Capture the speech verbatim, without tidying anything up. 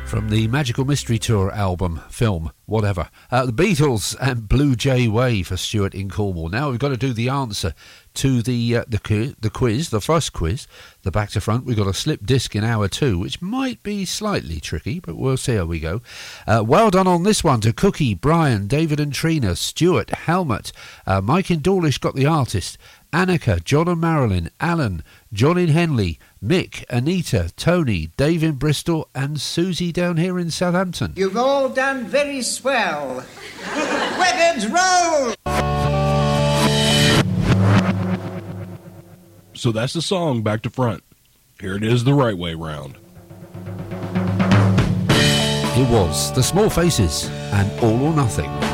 From the Magical Mystery Tour album, film, whatever. Uh, the Beatles and Blue Jay Way for Stuart in Cornwall. Now we've got to do the answer to the uh, the, the quiz, the first quiz, the back to front. We've got a slip disc in hour two, which might be slightly tricky, but we'll see how we go. Uh, well done on this one to Cookie, Brian, David and Trina, Stuart, Helmut, uh, Mike in Dawlish got the artist, Annika, John and Marilyn, Alan, John in Henley, Mick, Anita, Tony, Dave in Bristol and Susie down here in Southampton. You've all done very swell. Weapons roll! So that's the song back to front. Here it is the right way round. It was The Small Faces and All or Nothing.